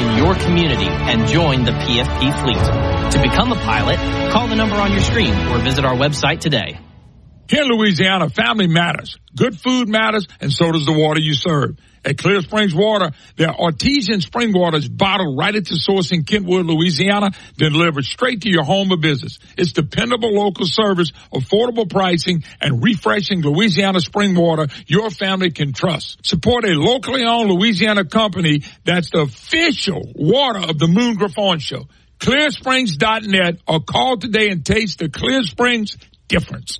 in your community and join the PFP fleet. To become a pilot, call the number on your screen or visit our website today. Here in Louisiana, family matters. Good food matters, and so does the water you serve. At Clear Springs Water, their artesian spring water is bottled right at the source in Kentwood, Louisiana, then delivered straight to your home or business. It's dependable local service, affordable pricing, and refreshing Louisiana spring water your family can trust. Support a locally owned Louisiana company that's the official water of the Moon Griffon Show. ClearSprings.net, or call today and taste the Clear Springs difference.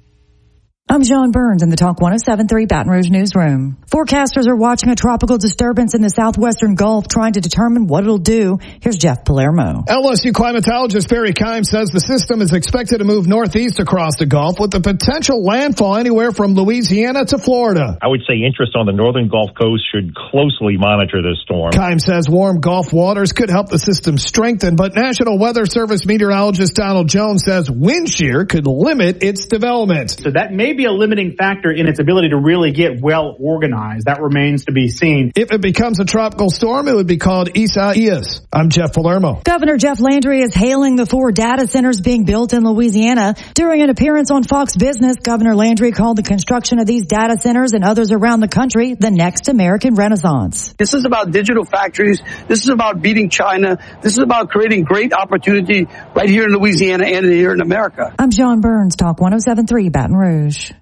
I'm John Burns in the Talk 107.3 Baton Rouge newsroom. Forecasters are watching a tropical disturbance in the southwestern Gulf, trying to determine what it'll do. Here's Jeff Palermo. LSU climatologist Barry Kimes says the system is expected to move northeast across the Gulf with the potential landfall anywhere from Louisiana to Florida. I would say interest on the northern Gulf Coast should closely monitor this storm. Kimes says warm Gulf waters could help the system strengthen, but National Weather Service meteorologist Donald Jones says wind shear could limit its development. So that may be a limiting factor in its ability to really get well organized. That remains to be seen. If it becomes a tropical storm, it would be called Isaias. I'm Jeff Palermo. Governor Jeff Landry is hailing the 4 data centers being built in Louisiana. During an appearance on Fox Business, Governor Landry called the construction of these data centers and others around the country the next American Renaissance. This is about digital factories. This is about beating China. This is about creating great opportunity right here in Louisiana and here in America. I'm John Burns, Talk 107.3 Baton Rouge.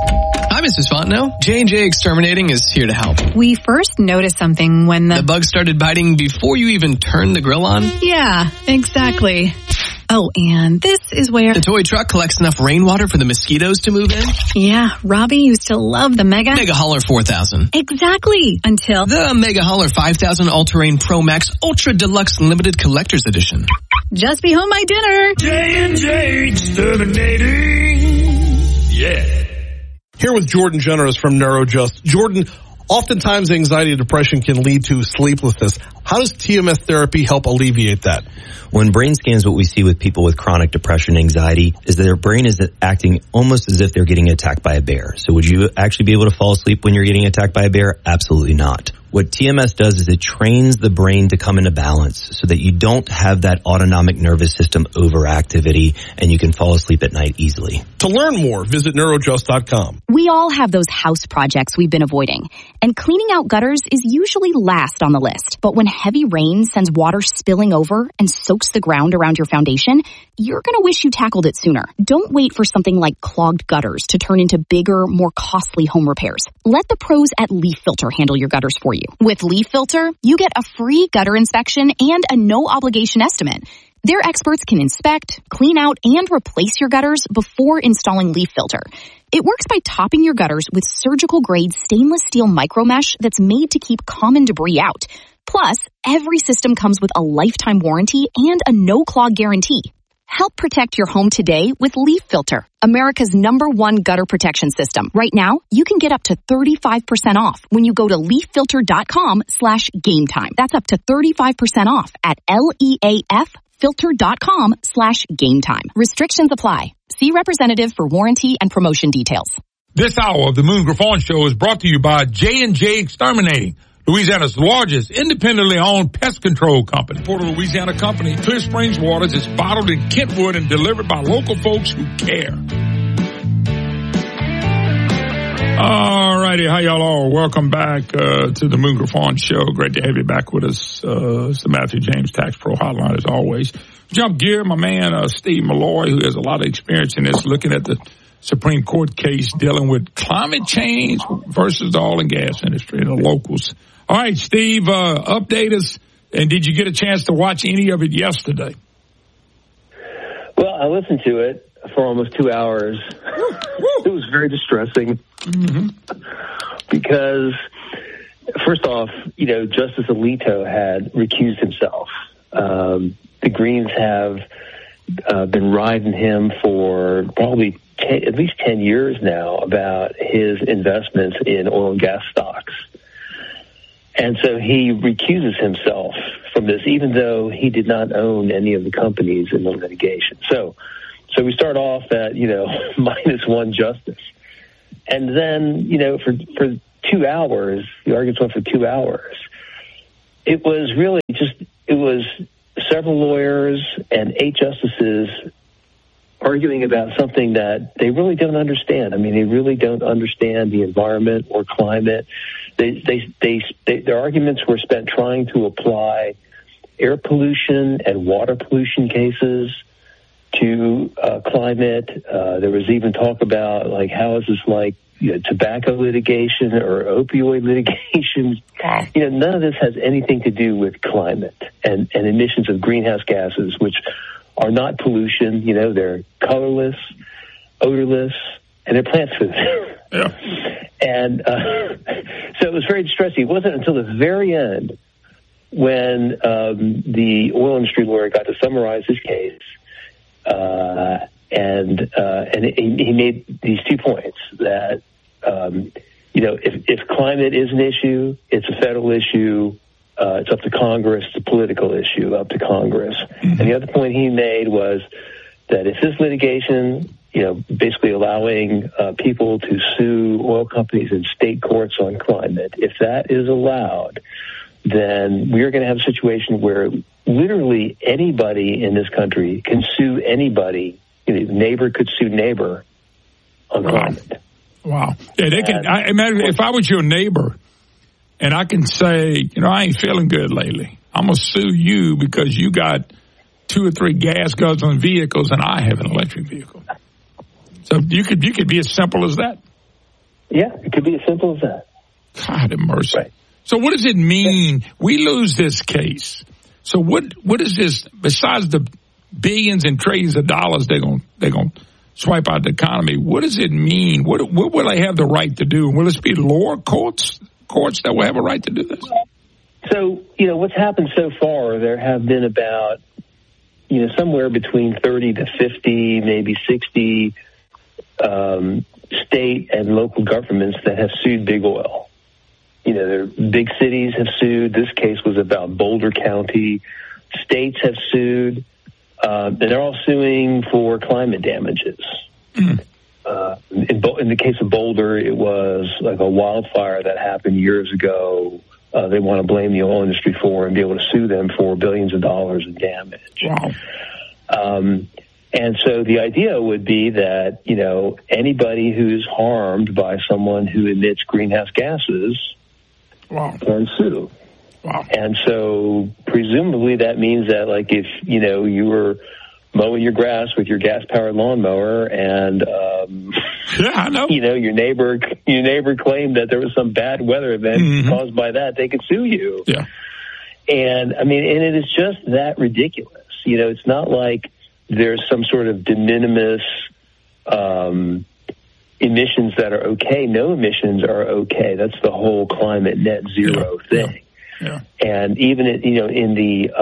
Hi, Mrs. Fontenot. J&J Exterminating is here to help. We first noticed something when the bug started biting before you even turned the grill on? Yeah, exactly. Oh, and this is where the toy truck collects enough rainwater for the mosquitoes to move in? Yeah, Robbie used to love the Mega Holler 4000. Exactly, until the Mega Holler 5000 All-Terrain Pro Max Ultra Deluxe Limited Collector's Edition. Just be home my dinner. J&J Exterminating. Yeah. Here with Jordan Generous from NeuroJust. Jordan, oftentimes anxiety and depression can lead to sleeplessness. How does TMS therapy help alleviate that? When brain scans, what we see with people with chronic depression and anxiety is that their brain is acting almost as if they're getting attacked by a bear. So would you actually be able to fall asleep when you're getting attacked by a bear? Absolutely not. What TMS does is it trains the brain to come into balance so that you don't have that autonomic nervous system overactivity and you can fall asleep at night easily. To learn more, visit neurojust.com. We all have those house projects we've been avoiding, and cleaning out gutters is usually last on the list. But when heavy rain sends water spilling over and soaks the ground around your foundation, you're going to wish you tackled it sooner. Don't wait for something like clogged gutters to turn into bigger, more costly home repairs. Let the pros at Leaf Filter handle your gutters for you. With Leaf Filter, you get a free gutter inspection and a no-obligation estimate. Their experts can inspect, clean out, and replace your gutters before installing Leaf Filter. It works by topping your gutters with surgical-grade stainless steel micromesh that's made to keep common debris out. Plus, every system comes with a lifetime warranty and a no-clog guarantee. Help protect your home today with Leaf Filter, America's #1 gutter protection system. Right now, you can get up to 35% off when you go to leaffilter.com/gametime. That's up to 35% off at leaffilter.com/gametime. Restrictions apply. See representative for warranty and promotion details. This hour of the Moon Griffon Show is brought to you by J&J Exterminating, Louisiana's largest independently owned pest control company. Port of Louisiana company, Clear Springs Waters is bottled in Kentwood and delivered by local folks who care. All righty, how y'all are? Welcome back to the Moon Griffon Show. Great to have you back with us. It's the Matthew James Tax Pro Hotline as always. Jump gear, my man Steve Malloy, who has a lot of experience in this, looking at the Supreme Court case dealing with climate change versus the oil and gas industry and the locals. All right, Steve, update us. And did you get a chance to watch any of it yesterday? Well, I listened to it for almost 2 hours. It was very distressing because, first off, Justice Alito had recused himself. The Greens have been riding him for probably at least 10 years now about his investments in oil and gas stocks. And so he recuses himself from this, even though he did not own any of the companies in the litigation. So we start off at, -1 justice. And then, for 2 hours, the arguments went for 2 hours. it was really it was several lawyers and 8 justices arguing about something that they really don't understand. I mean, they really don't understand the environment or climate. Their arguments were spent trying to apply air pollution and water pollution cases to climate. There was even talk about, like, how is this like tobacco litigation or opioid litigation? None of this has anything to do with climate and emissions of greenhouse gases, which are not pollution. They're colorless, odorless, and they're plant food. Yeah. And so it was very distressing. It wasn't until the very end when the oil industry lawyer got to summarize his case, and he made these 2 points that if climate is an issue, it's a federal issue. It's up to Congress. It's a political issue up to Congress. Mm-hmm. And the other point he made was that if this litigation, basically allowing people to sue oil companies in state courts on climate, if that is allowed, then we're going to have a situation where literally anybody in this country can sue anybody. Neighbor could sue neighbor on climate. Wow. Yeah, they can. Imagine if I was your neighbor and I can say, I ain't feeling good lately. I'm going to sue you because you got 2 or 3 gas guzzling vehicles and I have an electric vehicle. So you could be as simple as that. Yeah, it could be as simple as that. God have mercy. Right. So what does it mean? We lose this case. So what is this, besides the billions and trillions of dollars they're going to swipe out the economy, what does it mean? What will they have the right to do? Will this be lower courts that will have a right to do this? So, what's happened so far, there have been about, somewhere between 30 to 50, maybe 60 state and local governments that have sued big oil. Their big cities have sued. This case was about Boulder County. States have sued. And they're all suing for climate damages. Mm. In the case of Boulder, it was like a wildfire that happened years ago. They want to blame the oil industry for and be able to sue them for billions of dollars in damage. Wow. And so the idea would be that, anybody who's harmed by someone who emits greenhouse gases can sue. Wow. And so presumably that means that, like, if, you were mowing your grass with your gas-powered lawnmower and, yeah, I know. Your neighbor claimed that there was some bad weather event caused by that, they could sue you. Yeah. And, and it is just that ridiculous. It's not like there's some sort of de minimis emissions that are okay. No emissions are okay. That's the whole climate net zero thing. Yeah. And even in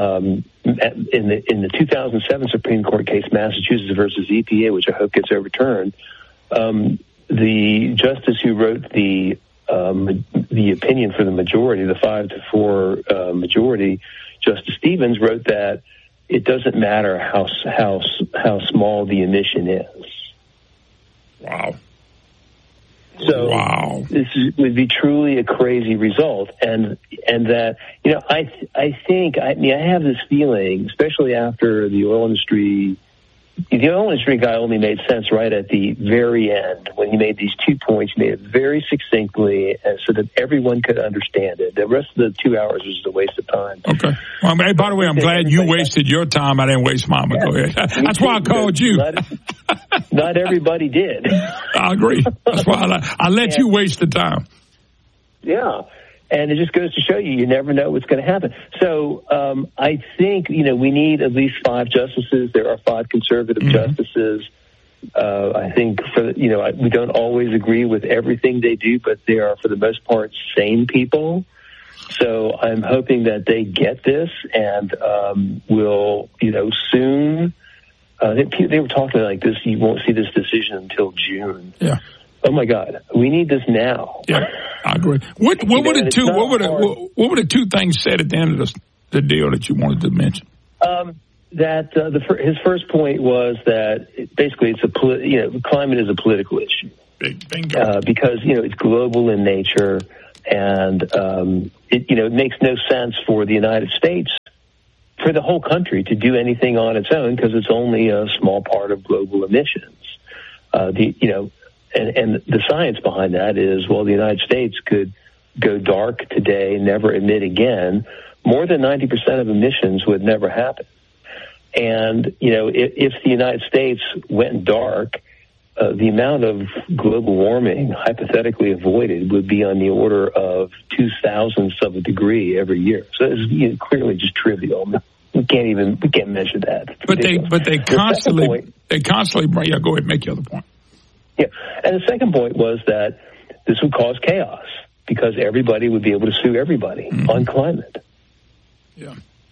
the 2007 Supreme Court case, Massachusetts versus EPA, which I hope gets overturned, the justice who wrote the opinion for the majority, the 5-4 majority, Justice Stevens, wrote that it doesn't matter how small the emission is. Wow. So this would be truly a crazy result, and that I think I have this feeling, especially after the oil industry guy only made sense right at the very end when he made these 2 points. He made it very succinctly, so that everyone could understand it. The rest of the 2 hours was a waste of time. Okay. Well, hey, by the way, I'm glad you wasted your time. I didn't waste mine. But go ahead. That's why I called you. Not everybody did. I agree. That's why I let you waste the time. Yeah. And it just goes to show you never know what's going to happen. So I think, we need at least 5 justices. There are 5 conservative justices. I think, we don't always agree with everything they do, but they are, for the most part, sane people. So I'm hoping that they get this and will, soon. They were talking like this. You won't see this decision until June. Yeah. Oh my God, we need this now. Yeah, I agree. What were the 2 things said at the end of the deal that you wanted to mention? His first point was that basically climate is a political issue. Bingo. Because it's global in nature. And, it makes no sense for the United States, for the whole country, to do anything on its own because it's only a small part of global emissions. And the science behind that is, well, the United States could go dark today, never emit again. More than 90% of emissions would never happen. And, if the United States went dark, the amount of global warming hypothetically avoided would be on the order of 0.002 of a degree every year. So it's clearly just trivial. We can't measure that. But they constantly bring. Yeah, go ahead, make your other point. Yeah, and the second point was that this would cause chaos because everybody would be able to sue everybody on climate. Yeah.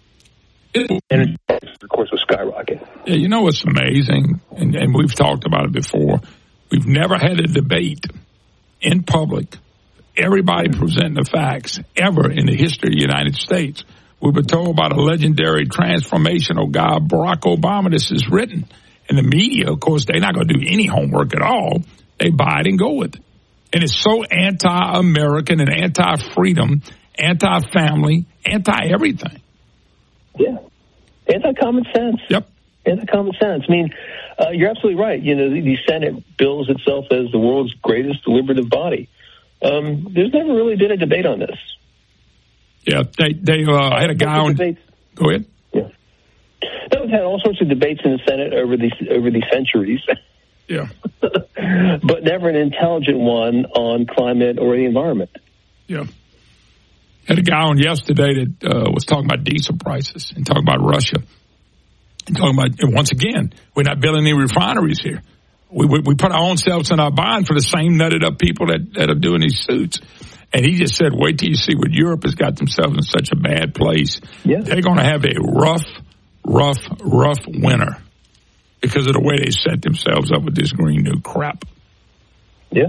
And of course, will skyrocket. Yeah, what's amazing, and we've talked about it before, we've never had a debate in public, everybody presenting the facts, ever in the history of the United States. We've been told about a legendary transformational guy, Barack Obama. This is written. And the media, of course, they're not going to do any homework at all. They buy it and go with it. And it's so anti-American and anti-freedom, anti-family, anti-everything. Yeah. Anti-common sense. Yep. Anti-common sense. I mean, you're absolutely right. The Senate bills itself as the world's greatest deliberative body. There's never really been a debate on this. Yeah, they had a guy on. Go ahead. Yeah. We've had all sorts of debates in the Senate over the centuries. Yeah. But never an intelligent one on climate or the environment. Yeah. Had a guy on yesterday that was talking about diesel prices and talking about Russia. And talking about, once again, we're not building any refineries here. We put our own selves in our bind for the same nutted up people that are doing these suits. And he just said, wait till you see what Europe has got themselves in such a bad place. Yeah. They're going to have a rough winter because of the way they set themselves up with this green new crap. Yeah.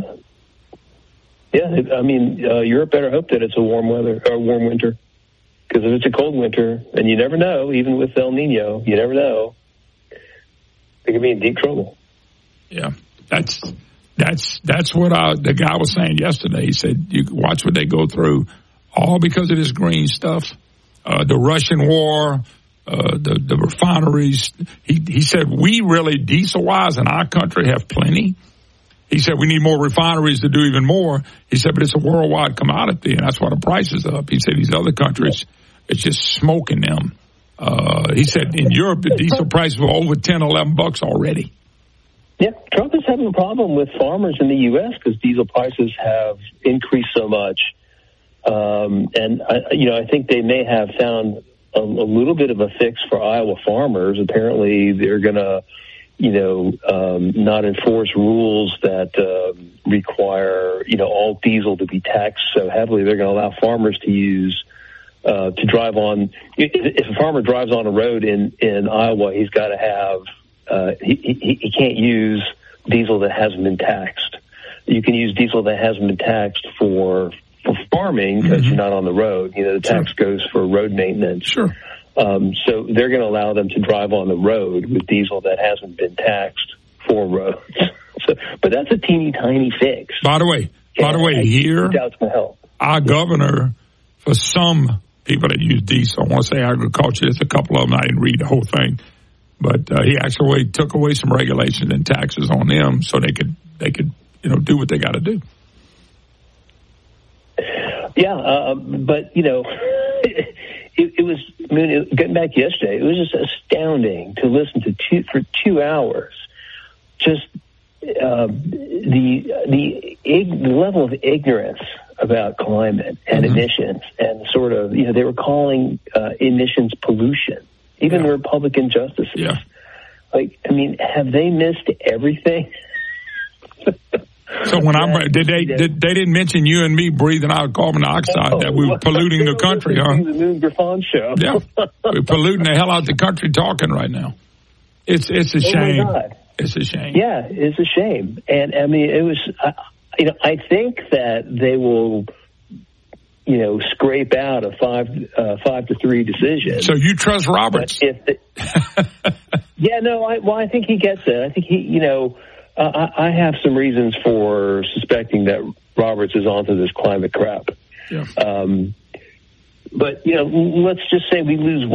Yeah, I mean, Europe better hope that it's a warm winter. Because if it's a cold winter, and you never know, even with El Nino, you never know, they could be in deep trouble. Yeah, that's what the guy was saying yesterday. He said, you watch what they go through, all because of this green stuff. The Russian war, the refineries. He said, we really, diesel-wise in our country, have plenty. He said, we need more refineries to do even more. He said, but it's a worldwide commodity, and that's why the price is up. He said, these other countries, it's just smoking them. He said, in Europe, the diesel prices were over $10, $11 already. Yeah, Trump is having a problem with farmers in the U.S. because diesel prices have increased so much. And I think they may have found a little bit of a fix for Iowa farmers. Apparently, they're going to not enforce rules that require, all diesel to be taxed so heavily. They're going to allow farmers to use, to drive on. If a farmer drives on a road in Iowa, he's got to have, he can't use diesel that hasn't been taxed. You can use diesel that hasn't been taxed for farming because you're not on the road. The tax goes for road maintenance. Sure. So they're going to allow them to drive on the road with diesel that hasn't been taxed for roads. But that's a teeny tiny fix. By the way, here, our governor, for some people that use diesel, I want to say agriculture, there's a couple of them, I didn't read the whole thing, but he actually took away some regulations and taxes on them so they could do what they got to do. Yeah, but it was. I mean, getting back yesterday, it was just astounding to listen to for 2 hours. Just the level of ignorance about climate and emissions, and sort of they were calling emissions pollution. Even the Republican justices. Yeah. Have they missed everything? So when they didn't mention you and me breathing out carbon dioxide, that we were polluting the country, huh? The Moon Griffon show. Yeah, we're polluting the hell out the country talking right now. It's a shame. My God. It's a shame. Yeah, it's a shame. And I mean, it was. I think that they will, scrape out a 5-3 decision. So you trust Roberts? Yeah, no. I think he gets it. I think he, I have some reasons for suspecting that Roberts is onto this climate crap. Yeah. But, let's just say we lose